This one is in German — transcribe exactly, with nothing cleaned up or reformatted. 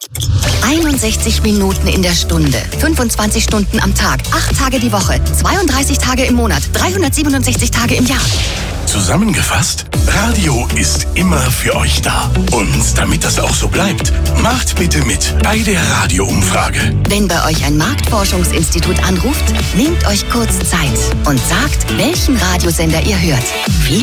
einundsechzig Minuten in der Stunde, fünfundzwanzig Stunden am Tag, acht Tage die Woche, zweiunddreißig Tage im Monat, dreihundertsiebenundsechzig Tage im Jahr. Zusammengefasst, Radio ist immer für euch da. Und damit das auch so bleibt, macht bitte mit bei der Radio-Umfrage. Wenn bei euch ein Marktforschungsinstitut anruft, nehmt euch kurz Zeit und sagt, welchen Radiosender ihr hört. Viel